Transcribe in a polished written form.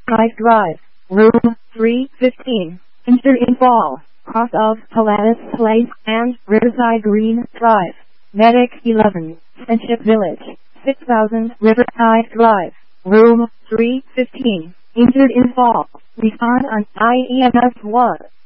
Riverside Drive, room 315. Enter in fall, cross of Polaris Place and Riverside Green Drive. Medic 11, Friendship Village, 6000 Riverside Drive, room 315. Entered in fall. Respond on IEMS 1.